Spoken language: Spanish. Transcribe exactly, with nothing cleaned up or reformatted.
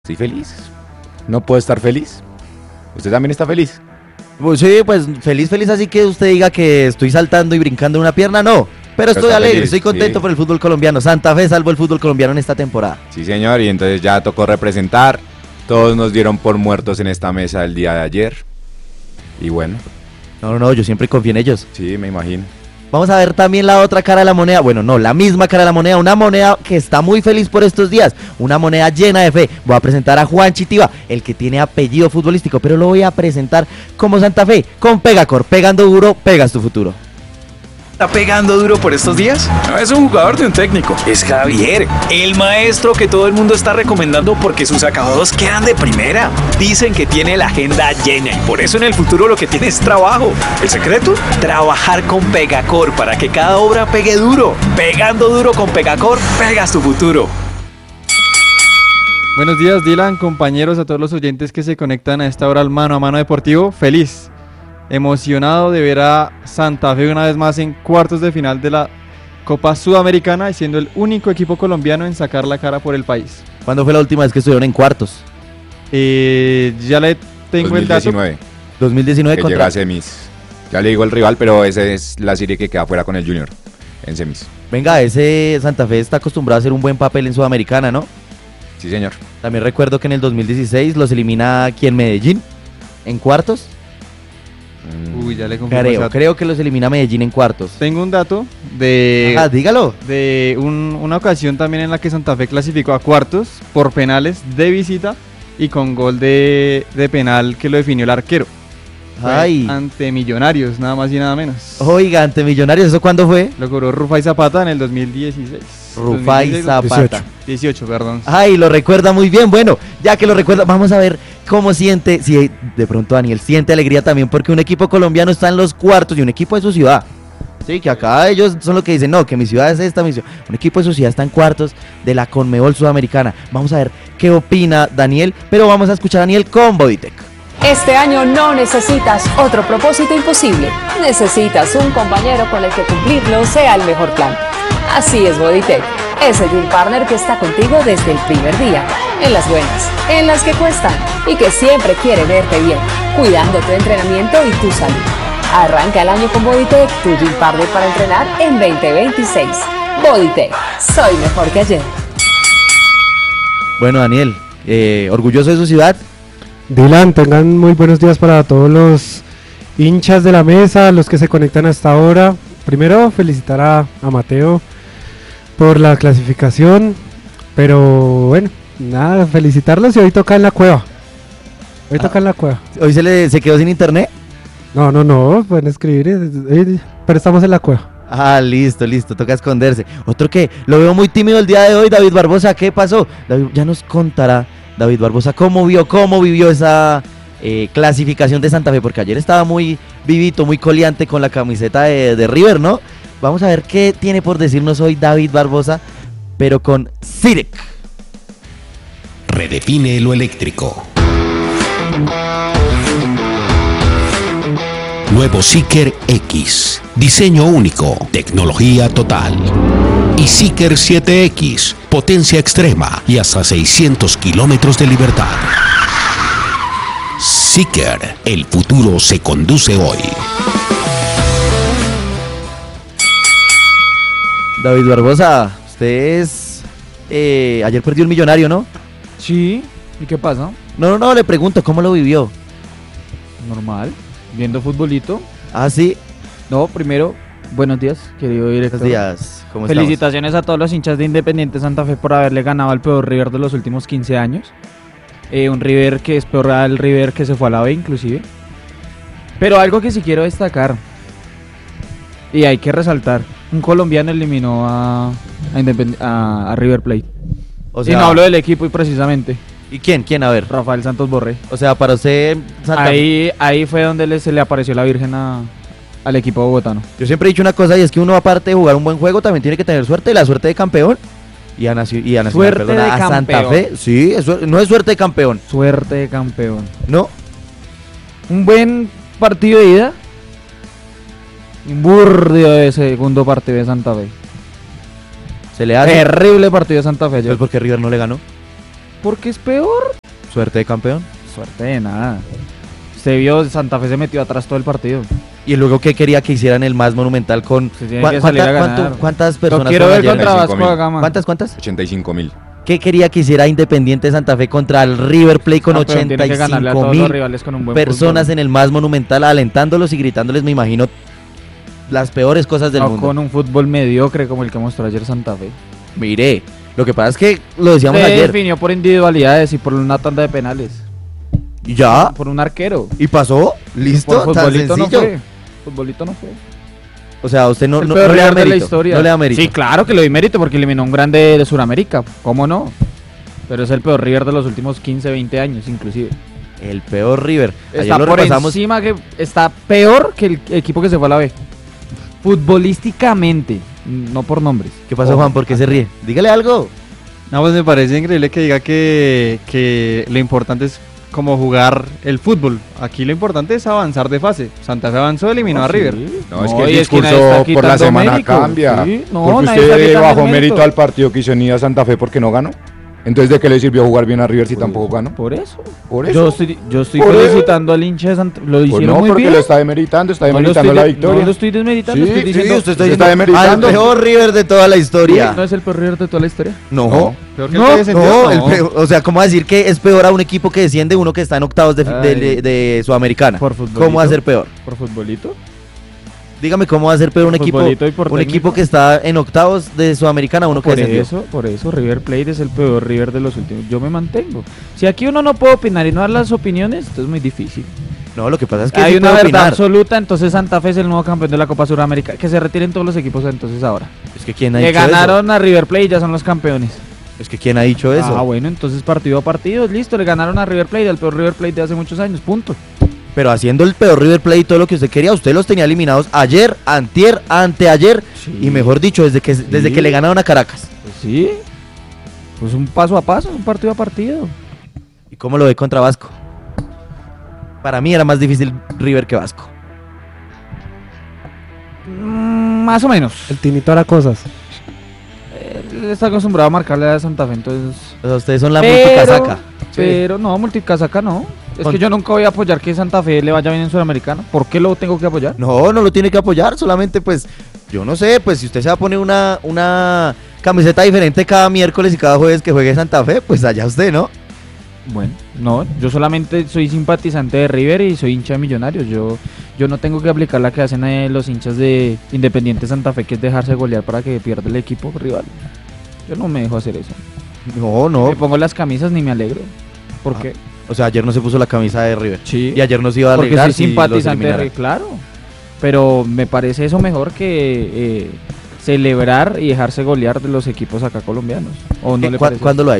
Estoy feliz. No puedo estar feliz. ¿Usted también está feliz? Pues sí, pues feliz, feliz, así que usted diga que estoy saltando y brincando en una pierna, no. Pero estoy está alegre, feliz, estoy contento sí. por el fútbol colombiano. Santa Fe salvó el fútbol colombiano en esta temporada. Sí, señor, y entonces ya tocó representar. Todos nos dieron por muertos en esta mesa el día de ayer. Y bueno, No, no, no, yo siempre confío en ellos. sí, me imagino. Vamos a ver también la otra cara de la moneda. Bueno, no, la misma cara de la moneda. Una moneda que está muy feliz por estos días. Una moneda llena de fe. Voy a presentar a Juan Chitiva, el que tiene apellido futbolístico, pero lo voy a presentar como Santa Fe, con Pegacor. Pegando duro, pegas tu futuro. ¿Está pegando duro por estos días? No es un jugador de un técnico, es Javier, el maestro que todo el mundo está recomendando porque sus acabados quedan de primera. Dicen que tiene la agenda llena y por eso en el futuro lo que tiene es trabajo. ¿El secreto? Trabajar con Pegacor para que cada obra pegue duro. Pegando duro con Pegacor, pegas tu futuro. Buenos días, Dylan, compañeros, a todos los oyentes que se conectan a esta hora al Mano a Mano Deportivo. Feliz, emocionado de ver a Santa Fe una vez más en cuartos de final de la Copa Sudamericana y siendo el único equipo colombiano en sacar la cara por el país. ¿Cuándo fue la última vez que estuvieron en cuartos? Eh, ya le tengo el dato. dos mil diecinueve, dos mil diecinueve que contra... llega a semis. Ya le digo el rival, pero esa es la serie que queda fuera con el Junior en semis. Venga, ese Santa Fe está acostumbrado a hacer un buen papel en Sudamericana, ¿no? Sí, señor. También recuerdo que en el dos mil dieciséis los elimina aquí en Medellín, en cuartos. Mm, Uy, ya le confirmo ese Creo, dato. creo que los elimina Medellín en cuartos. Tengo un dato de, Ajá, dígalo. de un- una ocasión también en la que Santa Fe clasificó a cuartos por penales de visita y con gol de, de penal que lo definió el arquero. Fue Ay. ante Millonarios, nada más y nada menos. Oiga, ante Millonarios, ¿eso cuándo fue? Lo cobró Rufai Zapata en el dos mil dieciséis. Rufai dos mil dieciséis, Zapata. dieciocho, perdón. Ay, lo recuerda muy bien. Bueno, ya que lo recuerda, vamos a ver cómo siente, si de pronto Daniel siente alegría también porque un equipo colombiano está en los cuartos y un equipo de su ciudad. Sí, que acá ellos son los que dicen, no, que mi ciudad es esta, mi ciudad. Un equipo de su ciudad está en cuartos de la Conmebol Sudamericana. Vamos a ver qué opina Daniel, pero vamos a escuchar a Daniel con Bodytech. Este año no necesitas otro propósito imposible. Necesitas un compañero con el que cumplirlo sea el mejor plan. Así es Bodytech, ese Gym Partner que está contigo desde el primer día. En las buenas, en las que cuestan y que siempre quiere verte bien, cuidando tu entrenamiento y tu salud. Arranca el año con Bodytech, tu Gym Partner para entrenar en veinte veintiséis. Bodytech, soy mejor que ayer. Bueno, Daniel, eh, orgulloso de su ciudad. Dylan, tengan muy buenos días para todos los hinchas de la mesa, los que se conectan hasta ahora. Primero, felicitar a, a Mateo por la clasificación, pero bueno, nada, felicitarlos y hoy toca en la cueva. Hoy Ah. toca en la cueva. Hoy se le se quedó sin internet. No, no, no, pueden escribir, eh, eh, pero estamos en la cueva. Ah, listo, listo, toca esconderse. Otro que lo veo muy tímido el día de hoy, David Barbosa, ¿qué pasó? David, ya nos contará David Barbosa cómo vio, cómo vivió esa eh, clasificación de Santa Fe, porque ayer estaba muy vivito, muy coleante con la camiseta de, de River, ¿no? Vamos a ver qué tiene por decirnos hoy David Barbosa, pero con Cirec. Redefine lo eléctrico. Nuevo Seeker X. Diseño único. Tecnología total. Y Seeker siete X. Potencia extrema y hasta seiscientos kilómetros de libertad. Seeker. El futuro se conduce hoy. David Barbosa, usted es... eh, ayer perdió un millonario, ¿no? Sí, ¿y qué pasa? No, no, no, le pregunto, ¿cómo lo vivió? Normal, viendo futbolito. Ah, sí, No, primero, buenos días, querido director. buenos días, ¿cómo estamos? Felicitaciones a todos los hinchas de Independiente Santa Fe por haberle ganado al peor River de los últimos quince años. Eh, un River que es peor al River que se fue a la B inclusive. Pero algo que sí quiero destacar, y hay que resaltar, un colombiano eliminó a, a, Independ- a, a River Plate. O y sea, no hablo del equipo y precisamente, ¿y quién? ¿Quién? A ver. Rafael Santos Borré. O sea, para usted, Santa Fe- Ahí, ahí fue donde le- se le apareció la Virgen a, al equipo bogotano. Yo siempre he dicho una cosa y es que uno aparte de jugar un buen juego también tiene que tener suerte, la suerte de campeón. Y a, Nacio- y a Nacional, Suerte perdona, de a Santa campeón. Fe, sí, es suer- no es suerte de campeón, Suerte de campeón. ¿no? Un buen partido de ida. Un burdio de segundo partido de Santa Fe. Se le hace. Terrible partido de Santa Fe. Pues Yo. porque River no le ganó. Porque es peor. Suerte de campeón. Suerte de nada. Usted vio, Santa Fe se metió atrás todo el partido. Y luego, ¿qué quería que hicieran el más monumental con... Se tiene ¿Cuá- que salir cuánta- a ganar. cuánto- ¿Cuántas Lo personas quiero fueron ver ayer? contra ochenta y cinco Vasco da mil. Gama. ¿Cuántas, cuántas? ochenta y cinco mil. ¿Qué quería que hiciera Independiente Santa Fe contra el River Plate con Campeón, tiene que ganarle a ochenta y cinco todos los mil rivales con un buen personas fútbol. en el más monumental alentándolos y gritándoles, me imagino, las peores cosas del No mundo? con un fútbol mediocre como el que mostró ayer Santa Fe. Mire, lo que pasa es que lo decíamos Se ayer. definió por individualidades y por una tanda de penales. ¿Y ya? Por un arquero. ¿Y pasó? ¿Listo? Por ¿Tan futbolito no sencillo? fue. Futbolito no fue. O sea, usted no, El no, peor no le da rival de la mérito. historia. No le da mérito. Sí, claro que le doy mérito porque eliminó un grande de Sudamérica. ¿Cómo no? Pero es el peor River de los últimos quince, veinte años, inclusive. El peor River. Ayer Está lo por repasamos. encima que está peor que el equipo que se fue a la B. Futbolísticamente, no por nombres. ¿Qué pasó, Ojo. Juan? ¿Por qué se ríe? Dígale algo. No, pues me parece increíble que diga que, que lo importante es como jugar el fútbol. Aquí lo importante es avanzar de fase. Santa Fe avanzó, eliminó No, a River. sí. No, es No, que el y es que nadie discurso está por la quitando semana mérito. cambia. Sí, no, porque nadie está usted quitando bajó mérito. mérito al partido que hizo Unida Santa Fe porque no ganó. Entonces, ¿de qué le sirvió jugar bien a River si Por tampoco eso, ganó? Por eso. Por eso. Yo estoy, yo estoy Por eso. felicitando al hincha de Santa Lo Pues hicieron no, muy porque bien. lo está demeritando, está No lo demeritando estoy la de- victoria. No lo estoy desmeritando, Sí, estoy sí, diciendo. usted está Usted diciendo está demeritando. al peor River de toda la historia. ¿No es el peor River de toda la historia? No, No. Peor que No, el que descendió. no, el peor- o sea, ¿cómo va a decir que es peor a un equipo que desciende uno que está en octavos de, Ay. de- de Sudamericana? Por futbolito. ¿Cómo va a ser peor? ¿Por futbolito? Dígame cómo va a ser peor un Por equipo, futbolito y por un técnico. equipo que está en octavos de Sudamericana, uno que Por descendió. eso, por eso River Plate es el peor River de los últimos. Yo me mantengo. Si aquí uno no puede opinar y no dar las opiniones, esto es muy difícil. No, lo que pasa es que Hay sí una puede verdad opinar. absoluta, entonces Santa Fe es el nuevo campeón de la Copa Sudamericana. Que se retiren todos los equipos entonces ahora. Es que quién ha Le dicho ganaron a River Plate y ya son los campeones. eso. Es que quién ha dicho eso. Ah, bueno, entonces partido a partido, listo, le ganaron a River Plate, al peor River Plate de hace muchos años, punto. Pero haciendo el peor River Plate y todo lo que usted quería, usted los tenía eliminados ayer, antier, anteayer Sí. y mejor dicho, desde que desde Sí. que le ganaron a Caracas. Pues sí, pues un paso a paso, un partido a partido. ¿Y cómo lo ve contra Vasco? Para mí era más difícil River que Vasco. Mm, más o menos. El Tinito hará cosas. Él está acostumbrado a marcarle a Santa Fe, entonces... O sea, ustedes son la Pero- multicasaca. Pero no, multicasaca no. Es Con- que yo nunca voy a apoyar que Santa Fe le vaya bien en Sudamericana. ¿Por qué lo tengo que apoyar? No, no lo tiene que apoyar, solamente pues, yo no sé, pues si usted se va a poner una, una camiseta diferente cada miércoles y cada jueves que juegue Santa Fe, pues allá usted, ¿no? Bueno, no, yo solamente soy simpatizante de River y soy hincha de Millonarios. Yo, yo no tengo que aplicar la que hacen eh, los hinchas de Independiente Santa Fe, que es dejarse golear para que pierda el equipo rival. Yo no me dejo hacer eso. No, no. Me pongo las camisas ni me alegro. ¿Por qué? O sea, ayer no se puso la camisa de River. Sí. Y ayer nos iba a Porque alegrar soy si los simpatizante de eliminaran. River, claro. Pero me parece eso mejor que eh, celebrar y dejarse golear de los equipos acá colombianos. ¿O no ¿Qué- le cua- parece? ¿Cuándo lo ha hecho?